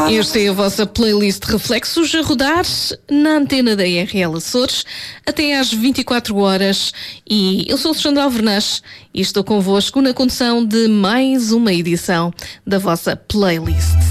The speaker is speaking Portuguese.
Esta é a vossa playlist Reflexos a rodar na antena da RL Açores até às 24 horas. E eu sou Alexandra Alvernaz e estou convosco na condução de mais uma edição da vossa playlist.